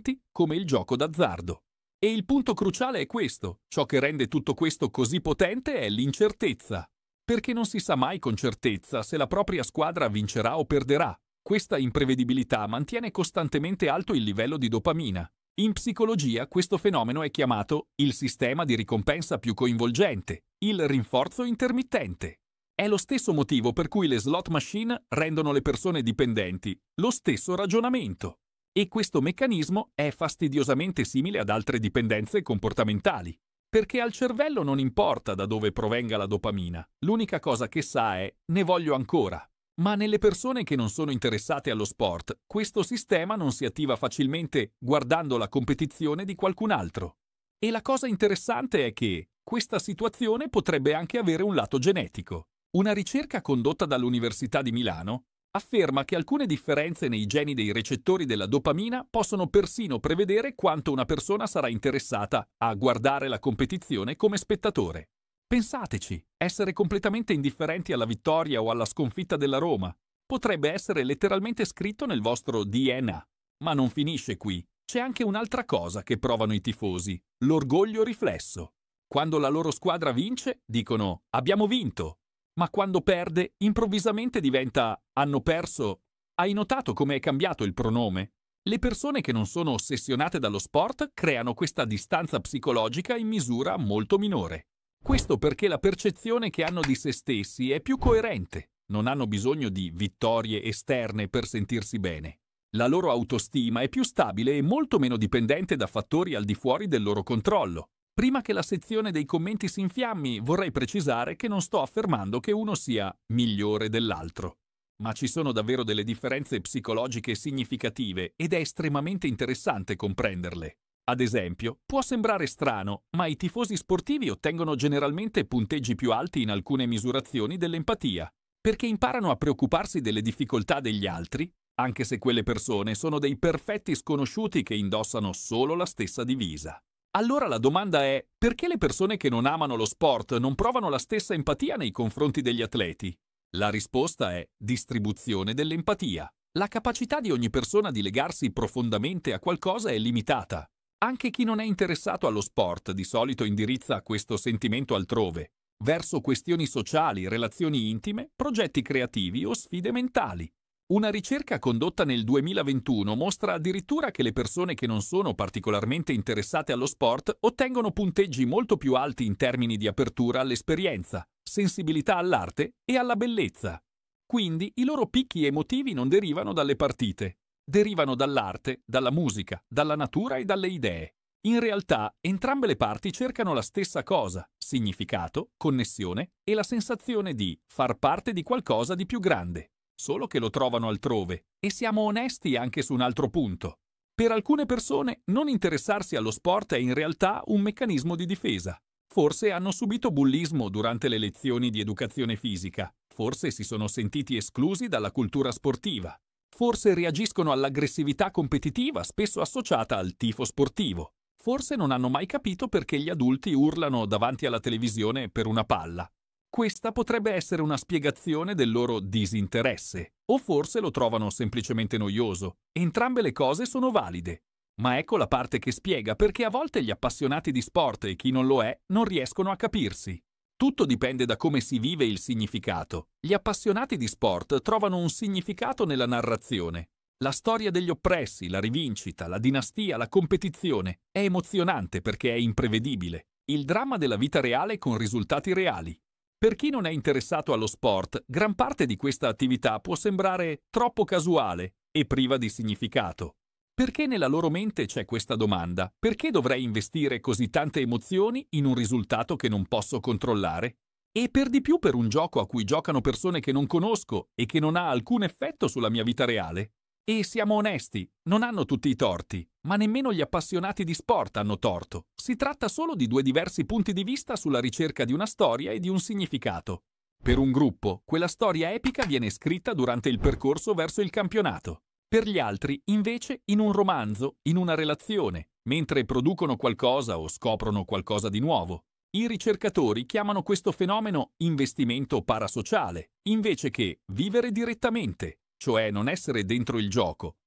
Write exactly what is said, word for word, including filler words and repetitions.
importanti come il gioco d'azzardo. E il punto cruciale è questo: ciò che rende tutto questo così potente è l'incertezza, perché non si sa mai con certezza se la propria squadra vincerà o perderà. Questa imprevedibilità mantiene costantemente alto il livello di dopamina. In psicologia questo fenomeno è chiamato il sistema di ricompensa più coinvolgente, il rinforzo intermittente. È lo stesso motivo per cui le slot machine rendono le persone dipendenti, lo stesso ragionamento. E questo meccanismo è fastidiosamente simile ad altre dipendenze comportamentali, perché al cervello non importa da dove provenga la dopamina, l'unica cosa che sa è «ne voglio ancora». Ma nelle persone che non sono interessate allo sport, questo sistema non si attiva facilmente guardando la competizione di qualcun altro. E la cosa interessante è che questa situazione potrebbe anche avere un lato genetico. Una ricerca condotta dall'Università di Milano afferma che alcune differenze nei geni dei recettori della dopamina possono persino prevedere quanto una persona sarà interessata a guardare la competizione come spettatore. Pensateci, essere completamente indifferenti alla vittoria o alla sconfitta della Roma potrebbe essere letteralmente scritto nel vostro D N A. Ma non finisce qui. C'è anche un'altra cosa che provano i tifosi: l'orgoglio riflesso. Quando la loro squadra vince, dicono «abbiamo vinto», ma quando perde, improvvisamente diventa «hanno perso». Hai notato come è cambiato il pronome? Le persone che non sono ossessionate dallo sport creano questa distanza psicologica in misura molto minore. Questo perché la percezione che hanno di se stessi è più coerente, non hanno bisogno di vittorie esterne per sentirsi bene. La loro autostima è più stabile e molto meno dipendente da fattori al di fuori del loro controllo. Prima che la sezione dei commenti si infiammi, vorrei precisare che non sto affermando che uno sia migliore dell'altro. Ma ci sono davvero delle differenze psicologiche significative ed è estremamente interessante comprenderle. Ad esempio, può sembrare strano, ma i tifosi sportivi ottengono generalmente punteggi più alti in alcune misurazioni dell'empatia, perché imparano a preoccuparsi delle difficoltà degli altri, anche se quelle persone sono dei perfetti sconosciuti che indossano solo la stessa divisa. Allora la domanda è: perché le persone che non amano lo sport non provano la stessa empatia nei confronti degli atleti? La risposta è distribuzione dell'empatia. La capacità di ogni persona di legarsi profondamente a qualcosa è limitata. Anche chi non è interessato allo sport di solito indirizza questo sentimento altrove, verso questioni sociali, relazioni intime, progetti creativi o sfide mentali. Una ricerca condotta nel duemilaventuno mostra addirittura che le persone che non sono particolarmente interessate allo sport ottengono punteggi molto più alti in termini di apertura all'esperienza, sensibilità all'arte e alla bellezza. Quindi i loro picchi emotivi non derivano dalle partite. Derivano dall'arte, dalla musica, dalla natura e dalle idee. In realtà, entrambe le parti cercano la stessa cosa: significato, connessione e la sensazione di far parte di qualcosa di più grande, solo che lo trovano altrove. E siamo onesti anche su un altro punto. Per alcune persone, non interessarsi allo sport è in realtà un meccanismo di difesa. Forse hanno subito bullismo durante le lezioni di educazione fisica, forse si sono sentiti esclusi dalla cultura sportiva. Forse reagiscono all'aggressività competitiva spesso associata al tifo sportivo. Forse non hanno mai capito perché gli adulti urlano davanti alla televisione per una palla. Questa potrebbe essere una spiegazione del loro disinteresse. O forse lo trovano semplicemente noioso. Entrambe le cose sono valide. Ma ecco la parte che spiega perché a volte gli appassionati di sport e chi non lo è non riescono a capirsi. Tutto dipende da come si vive il significato. Gli appassionati di sport trovano un significato nella narrazione. La storia degli oppressi, la rivincita, la dinastia, la competizione è emozionante perché è imprevedibile. Il dramma della vita reale con risultati reali. Per chi non è interessato allo sport, gran parte di questa attività può sembrare troppo casuale e priva di significato. Perché nella loro mente c'è questa domanda: perché dovrei investire così tante emozioni in un risultato che non posso controllare? E per di più per un gioco a cui giocano persone che non conosco e che non ha alcun effetto sulla mia vita reale? E siamo onesti, non hanno tutti i torti, ma nemmeno gli appassionati di sport hanno torto. Si tratta solo di due diversi punti di vista sulla ricerca di una storia e di un significato. Per un gruppo, quella storia epica viene scritta durante il percorso verso il campionato. Per gli altri, invece, in un romanzo, in una relazione, mentre producono qualcosa o scoprono qualcosa di nuovo. I ricercatori chiamano questo fenomeno investimento parasociale, invece che vivere direttamente, cioè non essere dentro il gioco,